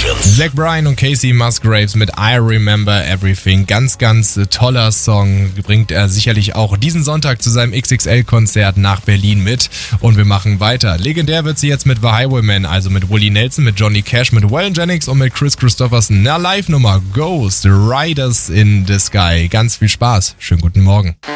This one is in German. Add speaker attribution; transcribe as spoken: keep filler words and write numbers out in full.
Speaker 1: Legends.
Speaker 2: Zach Bryan und Casey Musgraves mit I Remember Everything. Ganz, ganz äh, toller Song. Bringt er sicherlich auch diesen Sonntag zu seinem X X L-Konzert nach Berlin mit. Und wir machen weiter. Legendär wird sie jetzt mit The Highwaymen, also mit Willie Nelson, mit Johnny Cash, mit Waylon Jennings und mit Chris Christopherson. Na, Live-Nummer Ghost Riders in the Sky. Ganz viel Spaß. Schönen guten Morgen.